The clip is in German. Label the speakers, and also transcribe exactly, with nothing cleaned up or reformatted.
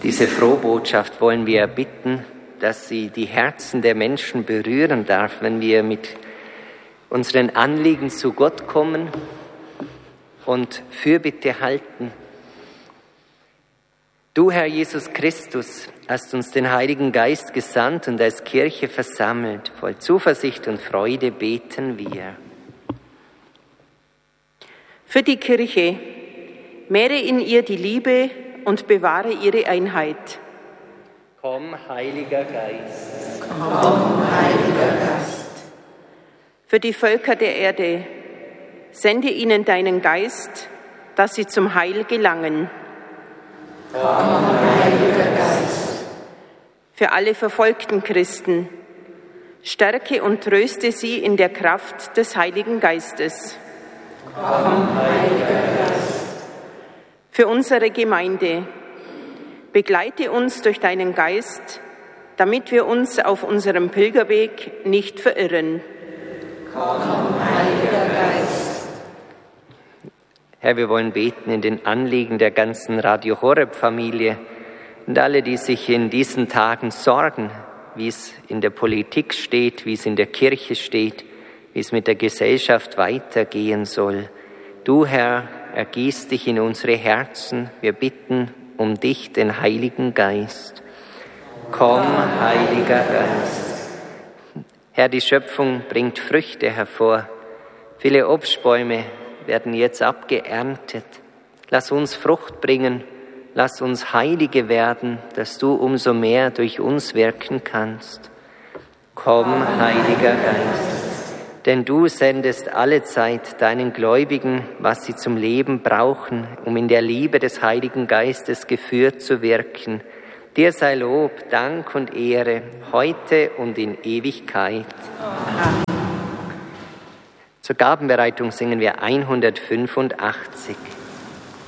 Speaker 1: Diese Frohbotschaft wollen wir bitten, dass sie die Herzen der Menschen berühren darf, wenn wir mit unseren Anliegen zu Gott kommen und Fürbitte halten. Du, Herr Jesus Christus, hast uns den Heiligen Geist gesandt und als Kirche versammelt. Voll Zuversicht und Freude beten wir.
Speaker 2: Für die Kirche, mehre in ihr die Liebe und bewahre ihre Einheit.
Speaker 1: Komm, Heiliger Geist.
Speaker 3: Komm, Heiliger Geist.
Speaker 2: Für die Völker der Erde, sende ihnen deinen Geist, dass sie zum Heil gelangen.
Speaker 3: Komm, Heiliger Geist.
Speaker 2: Für alle verfolgten Christen, stärke und tröste sie in der Kraft des Heiligen Geistes.
Speaker 3: Komm, Heiliger Geist.
Speaker 2: Für unsere Gemeinde, begleite uns durch deinen Geist, damit wir uns auf unserem Pilgerweg nicht verirren.
Speaker 3: Komm, Heiliger Geist.
Speaker 1: Herr, wir wollen beten in den Anliegen der ganzen Radio Horeb-Familie und alle, die sich in diesen Tagen sorgen, wie es in der Politik steht, wie es in der Kirche steht, wie es mit der Gesellschaft weitergehen soll. Du, Herr, ergieß dich in unsere Herzen. Wir bitten um dich, den Heiligen Geist. Komm, Heiliger Geist. Herr, die Schöpfung bringt Früchte hervor. Viele Obstbäume werden jetzt abgeerntet. Lass uns Frucht bringen. Lass uns Heilige werden, dass du umso mehr durch uns wirken kannst. Komm, Heiliger Geist. Denn du sendest allezeit deinen Gläubigen, was sie zum Leben brauchen, um in der Liebe des Heiligen Geistes geführt zu wirken. Dir sei Lob, Dank und Ehre, heute und in Ewigkeit. Amen. Zur Gabenbereitung singen wir hundertfünfundachtzig.